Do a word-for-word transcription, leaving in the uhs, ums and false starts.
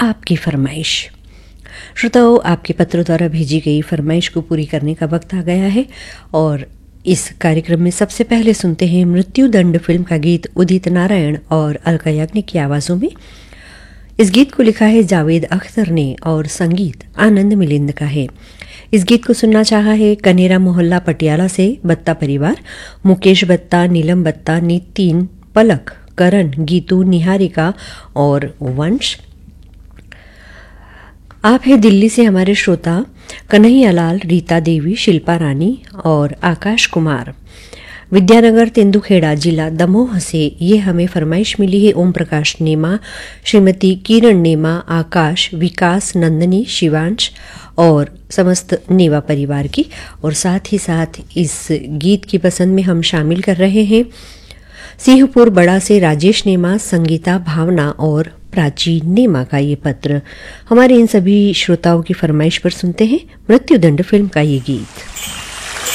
आपकी फरमाइश। श्रोताओं, आपके पत्रों द्वारा भेजी गई फरमाइश को पूरी करने का वक्त आ गया है और इस कार्यक्रम में सबसे पहले सुनते हैं मृत्युदंड फिल्म का गीत उदित नारायण और अलका याग्निक की आवाज़ों में। इस गीत को लिखा है जावेद अख्तर ने और संगीत आनंद मिलिंद का है। इस गीत को सुनना चाहा है कनेरा मोहल्ला पटियाला से बत्ता परिवार, मुकेश बत्ता, नीलम बत्ता, नितिन, पलक, करण, गीतू, निहारिका और वंश। आप हैं दिल्ली से हमारे श्रोता कन्हैयालाल, रीता देवी, शिल्पा रानी और आकाश कुमार। विद्यानगर तेंदुखेड़ा जिला दमोह से ये हमें फरमाइश मिली है ओम प्रकाश नेमा, श्रीमती किरण नेमा, आकाश, विकास, नंदनी, शिवांश और समस्त नेवा परिवार की। और साथ ही साथ इस गीत की पसंद में हम शामिल कर रहे हैं सिंहपुर बड़ा से राजेश नेमा, संगीता, भावना और प्राची नेमा का ये पत्र। हमारे इन सभी श्रोताओं की फरमाइश पर सुनते हैं मृत्युदंड फिल्म का ये गीत।